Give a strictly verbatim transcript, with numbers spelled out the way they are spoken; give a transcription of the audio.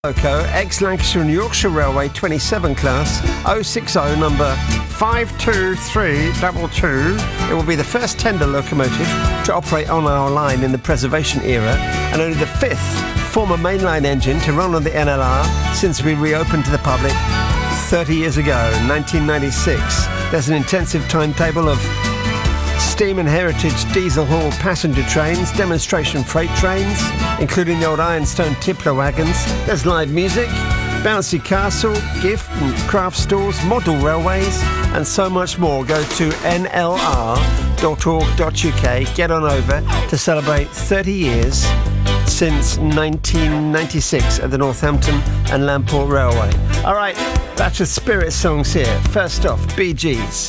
Loco, ex-Lancashire and Yorkshire Railway twenty-seven class, oh six oh number five two three two two. It will be the first tender locomotive to operate on our line in the preservation era, and only the fifth former mainline engine to run on the N L R since we reopened to the public thirty years ago, nineteen ninety-six. There's an intensive timetable of steam and heritage diesel haul passenger trains, demonstration freight trains, including the old ironstone tippler wagons. There's live music, bouncy castle, gift and craft stores, model railways, and so much more. Go to n l r dot org dot u k. Get on over to celebrate thirty years since nineteen ninety-six at the Northampton and Lamport Railway. All right, batch of spirit songs here. First off, Bee Gees.